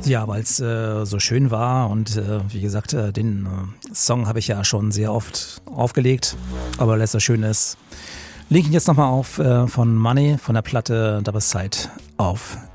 Ja, weil es so schön war und wie gesagt, den Song habe ich ja schon sehr oft aufgelegt, aber weil es so schön ist, lege ich jetzt nochmal auf von Money von der Platte Double Side auf